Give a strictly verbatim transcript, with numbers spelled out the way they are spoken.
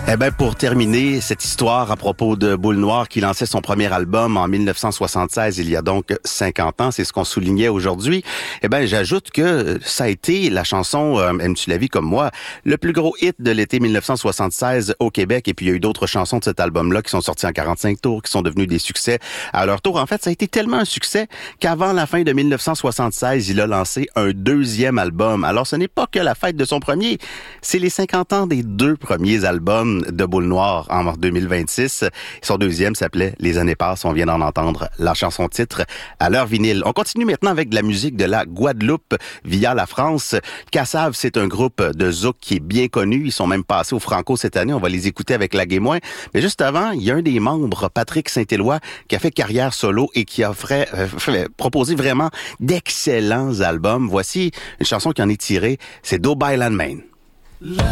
Eh ben, pour terminer cette histoire à propos de Boule Noire qui lançait son premier album en dix-neuf cent soixante-seize, il y a donc cinquante ans, c'est ce qu'on soulignait aujourd'hui. Eh ben, j'ajoute que ça a été la chanson euh, Aimes-tu la vie comme moi, le plus gros hit de l'été dix-neuf cent soixante-seize au Québec. Et puis, il y a eu d'autres chansons de cet album-là qui sont sorties en quarante-cinq tours, qui sont devenues des succès à leur tour. En fait, ça a été tellement un succès qu'avant la fin de dix-neuf cent soixante-seize, il a lancé un deuxième album. Alors, ce n'est pas que la fête de son premier, c'est les cinquante ans des deux premiers albums de Boule Noire en deux mille vingt-six. Son deuxième s'appelait Les années passent. On vient d'en entendre la chanson titre à leur vinyle. On continue maintenant avec de la musique de la Guadeloupe via la France. Cassav, c'est un groupe de zouk qui est bien connu. Ils sont même passés au Franco cette année. On va les écouter avec la Guémoin. Mais juste avant, il y a un des membres, Patrick Saint-Éloi, qui a fait carrière solo et qui a fait, euh, proposé vraiment d'excellents albums. Voici une chanson qui en est tirée. C'est Do By Land Main.